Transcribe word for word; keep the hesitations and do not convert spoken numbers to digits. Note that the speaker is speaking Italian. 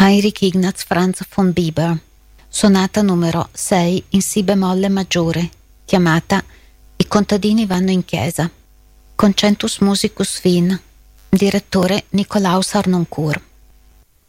Heinrich Ignaz Franz von Bieber, sonata numero sei in si bemolle maggiore, chiamata I contadini vanno in chiesa, Concentus Musicus Fin, direttore Nicolaus Harnoncourt.